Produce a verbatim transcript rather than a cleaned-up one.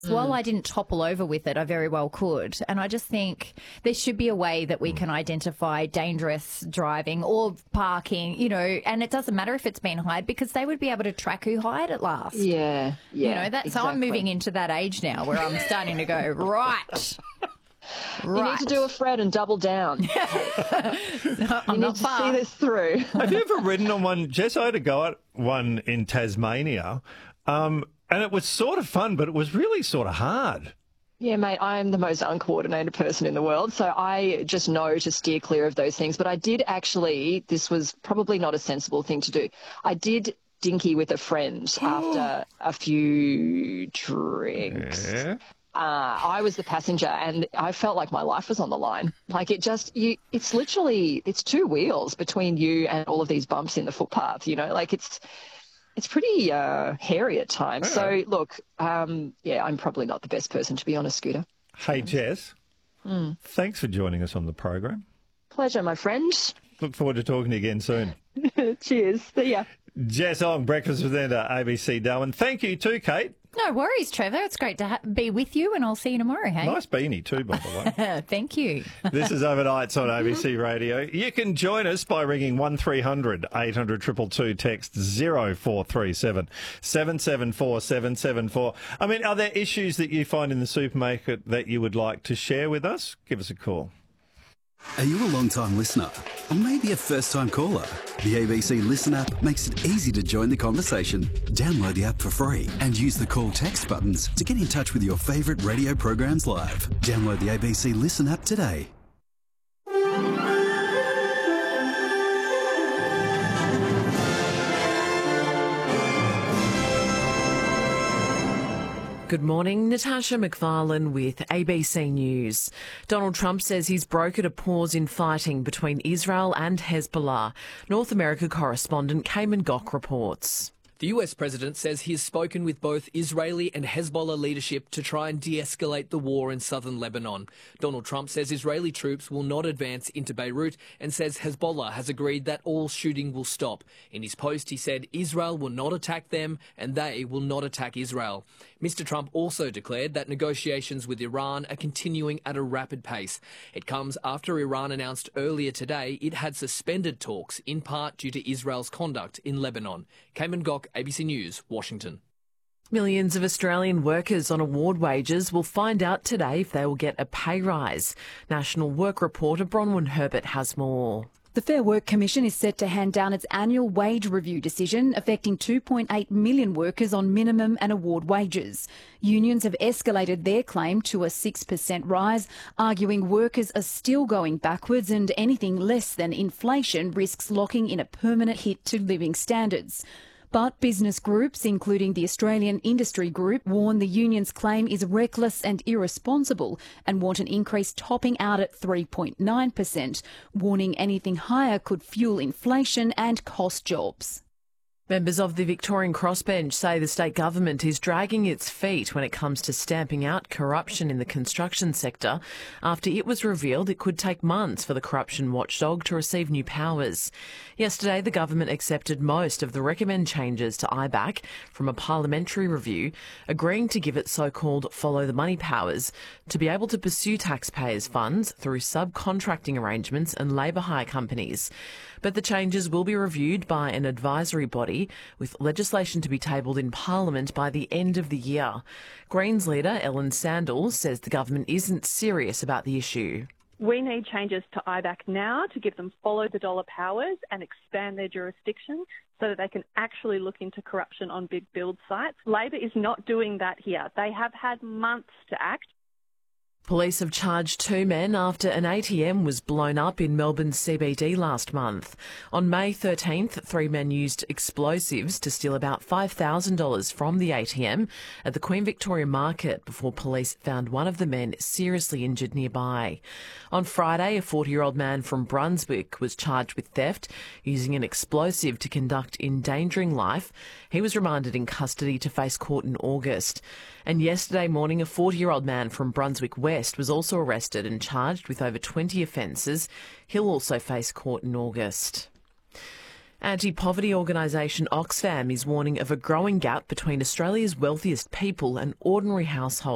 While I didn't topple over with it, I very well could. And I just think there should be a way that we can identify dangerous driving or parking, you know, and it doesn't matter if it's been hired because they would be able to track who hired it last. Yeah, yeah. You know, that's exactly. so I'm moving into that age now where I'm starting to go, right. You Right. need to do a Fred and double down. no, you I'm need not to far. see this through. Have you ever ridden on one? Jess, I had a go at one in Tasmania, um, and it was sort of fun, but it was really sort of hard. Yeah, mate, I'm the most uncoordinated person in the world, so I just know to steer clear of those things. But I did actually, this was probably not a sensible thing to do. I did dinky with a friend after a few drinks. Yeah. Uh, I was the passenger and I felt like my life was on the line. Like it just, you, it's literally, it's two wheels between you and all of these bumps in the footpath, you know, like it's, it's pretty uh, hairy at times. Yeah. So look, um, yeah, I'm probably not the best person to be on a scooter. Hey, Jess, Mm. thanks for joining us on the program. Pleasure, my friend. Look forward to talking to you again soon. Cheers. See ya. Jess Ong, Breakfast with Enda, A B C Darwin. Thank you too, Kate. No worries, Trevor. It's great to ha- be with you, and I'll see you tomorrow, hey? Nice beanie too, by the way. Thank you. This is Overnights on A B C Radio. You can join us by ringing one three hundred eight hundred two two two, text zero four three seven seven seven four seven seven four. I mean, are there issues that you find in the supermarket that you would like to share with us? Give us a call. Are you a long-time listener? Or maybe a first-time caller? The A B C Listen app makes it easy to join the conversation. Download the app for free and use the call text buttons to get in touch with your favourite radio programs live. Download the A B C Listen app today. Good morning, Natasha McFarlane with A B C News. Donald Trump says he's brokered a pause in fighting between Israel and Hezbollah. North America correspondent Cayman Gok reports. The U S president says he has spoken with both Israeli and Hezbollah leadership to try and de-escalate the war in southern Lebanon. Donald Trump says Israeli troops will not advance into Beirut and says Hezbollah has agreed that all shooting will stop. In his post, he said Israel will not attack them and they will not attack Israel. Mister Trump also declared that negotiations with Iran are continuing at a rapid pace. It comes after Iran announced earlier today it had suspended talks, in part due to Israel's conduct in Lebanon. Cayman Gok, A B C News, Washington. Millions of Australian workers on award wages will find out today if they will get a pay rise. National Work reporter Bronwyn Herbert has more. The Fair Work Commission is set to hand down its annual wage review decision affecting two point eight million workers on minimum and award wages. Unions have escalated their claim to a six percent rise, arguing workers are still going backwards and anything less than inflation risks locking in a permanent hit to living standards. But business groups, including the Australian Industry Group, warn the union's claim is reckless and irresponsible and want an increase topping out at three point nine percent, warning anything higher could fuel inflation and cost jobs. Members of the Victorian Crossbench say the state government is dragging its feet when it comes to stamping out corruption in the construction sector after it was revealed it could take months for the corruption watchdog to receive new powers. Yesterday, the government accepted most of the recommended changes to I B A C from a parliamentary review, agreeing to give it so-called follow-the-money powers to be able to pursue taxpayers' funds through subcontracting arrangements and labour hire companies. But the changes will be reviewed by an advisory body, with legislation to be tabled in Parliament by the end of the year. Greens leader Ellen Sandals says the government isn't serious about the issue. We need changes to I B A C now to give them follow-the-dollar powers and expand their jurisdiction so that they can actually look into corruption on big build sites. Labor is not doing that here. They have had months to act. Police have charged two men after an A T M was blown up in Melbourne's C B D last month. On May thirteenth, three men used explosives to steal about five thousand dollars from the A T M at the Queen Victoria Market before police found one of the men seriously injured nearby. On Friday, a forty-year-old man from Brunswick was charged with theft using an explosive to conduct endangering life. He was remanded in custody to face court in August. And yesterday morning, a forty-year-old man from Brunswick West was also arrested and charged with over twenty offences. He'll also face court in August. Anti-poverty organisation Oxfam is warning of a growing gap between Australia's wealthiest people and ordinary households.